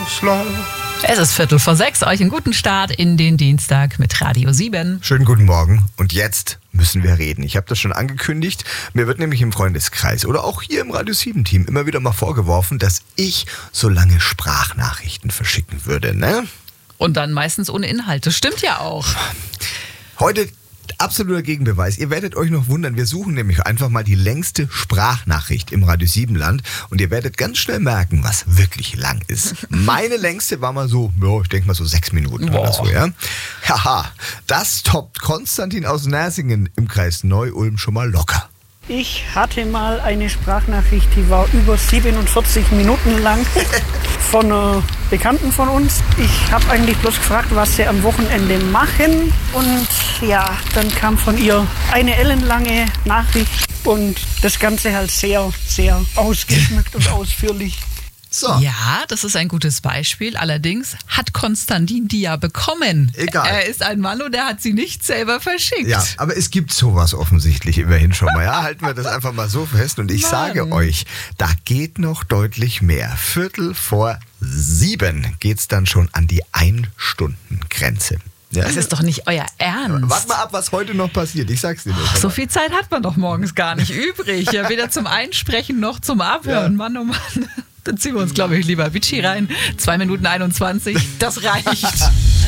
Es ist 5:45, euch einen guten Start in den Dienstag mit Radio 7. Schönen guten Morgen und jetzt müssen wir reden. Ich habe das schon angekündigt, mir wird nämlich im Freundeskreis oder auch hier im Radio 7 Team immer wieder mal vorgeworfen, dass ich so lange Sprachnachrichten verschicken würde, ne? Und dann meistens ohne Inhalt, das stimmt ja auch. Heute absoluter Gegenbeweis. Ihr werdet euch noch wundern, wir suchen nämlich einfach mal die längste Sprachnachricht im Radio 7 Land und ihr werdet ganz schnell merken, was wirklich lang ist. Meine längste war mal so, ich denke mal so 6 Minuten oder so, ja. Haha, das toppt Konstantin aus Nersingen im Kreis Neu-Ulm schon mal locker. Ich hatte mal eine Sprachnachricht, die war über 47 Minuten lang von einer Bekannten von uns. Ich habe eigentlich bloß gefragt, was sie am Wochenende machen. Und ja, dann kam von ihr eine ellenlange Nachricht und das Ganze halt sehr, sehr ausgeschmückt und ausführlich. So. Ja, das ist ein gutes Beispiel. Allerdings hat Konstantin die ja bekommen. Egal. Er ist ein Mann und er hat sie nicht selber verschickt. Ja, aber es gibt sowas offensichtlich immerhin schon mal. Ja, halten wir das einfach mal so fest. Und ich sage euch, da geht noch deutlich mehr. 6:45 geht's dann schon an die 1-Stunden-Grenze. Ja. Das ist doch nicht euer Ernst. Wart mal ab, was heute noch passiert. Ich sag's dir nur. So viel Zeit hat man doch morgens gar nicht übrig. Ja, weder zum Einsprechen noch zum Abhören. Ja. Mann, oh Mann. Dann ziehen wir uns, glaube ich, lieber Vichy rein. 2:21, das reicht.